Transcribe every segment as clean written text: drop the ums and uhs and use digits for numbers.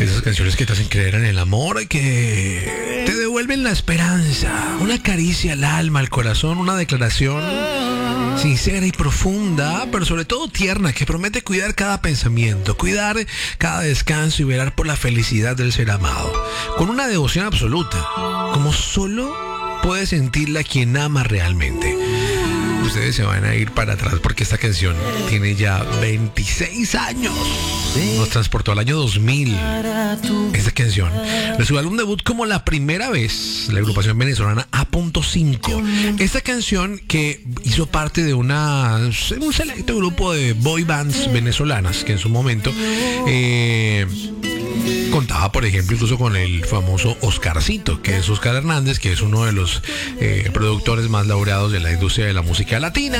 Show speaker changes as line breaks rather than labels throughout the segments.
Esas canciones que te hacen creer en el amor, que te devuelven la esperanza, una caricia al alma, al corazón, una declaración sincera y profunda, pero sobre todo tierna, que promete cuidar cada pensamiento, cuidar cada descanso y velar por la felicidad del ser amado, con una devoción absoluta, como solo puede sentirla quien ama realmente. Ustedes se van a ir para atrás porque esta canción tiene ya 26 años. Nos transportó al año 2000. Esta canción de su álbum debut como La Primera Vez, la agrupación venezolana A.5. Esta canción que hizo parte de un selecto grupo de boy bands venezolanas que en su momento contaba, por ejemplo, incluso con el famoso Oscarcito, que es Oscar Hernández, que es uno de los productores más laureados de la industria de la música latina.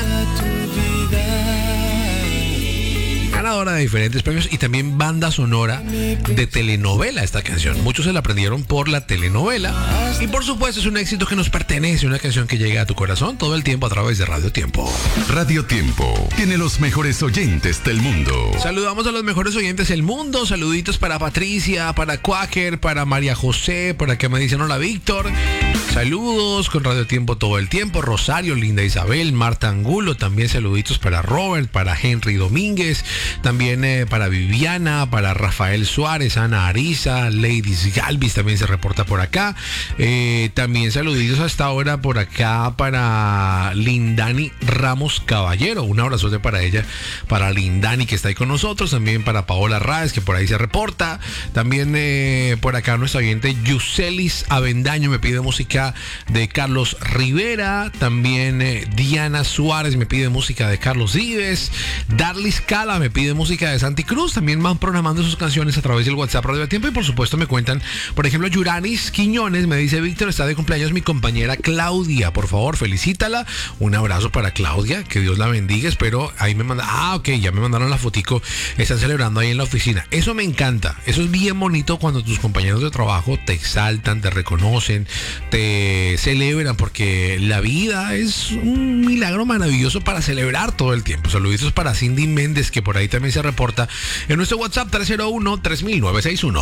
Ganadora de diferentes premios y también banda sonora de telenovela esta canción. Muchos se la aprendieron por la telenovela y por supuesto es un éxito que nos pertenece, una canción que llega a tu corazón todo el tiempo a través de Radio Tiempo.
Radio Tiempo tiene los mejores oyentes del mundo.
Saludamos a los mejores oyentes del mundo. Saluditos para Patricia, para Quaker, para María José, por acá me dicen hola Víctor. Saludos con Radio Tiempo todo el tiempo. Rosario, Linda Isabel, Marta Angulo, también saluditos para Robert, para Henry Domínguez, también para Viviana, para Rafael Suárez, Ana Ariza, Ladies Galvis también se reporta por acá. También saluditos hasta ahora por acá para Lindani Ramos Caballero. Un abrazote para ella, para Lindani que está ahí con nosotros. También para Paola Ráez que por ahí se reporta. También por acá nuestra oyente Yuselis Avendaño me pide música de Carlos Rivera. También Diana Suárez me pide música de Carlos Vives. Darlis Cala me pide música de Santi Cruz. También van programando sus canciones a través del WhatsApp Radio Tiempo y por supuesto me cuentan, por ejemplo, Yuranis Quiñones me dice: Víctor, está de cumpleaños mi compañera Claudia, por favor felicítala. Un abrazo para Claudia, que Dios la bendiga. Espero, ahí me manda, ok, ya me mandaron la fotico, están celebrando ahí en la oficina. Eso me encanta, eso es bien bonito cuando tus compañeros de trabajo te exaltan, te reconocen, te celebran, porque la vida es un milagro maravilloso para celebrar todo el tiempo. Saluditos para Cindy Méndez, que por ahí también se reporta en nuestro WhatsApp 301-3961.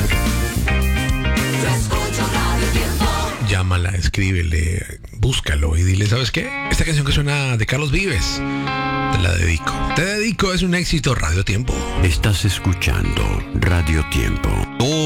Llámala, escríbele, búscalo y dile, ¿sabes qué? Esta canción que suena de Carlos Vives, te la dedico. Te dedico, es un éxito. Radio Tiempo.
Estás escuchando Radio Tiempo.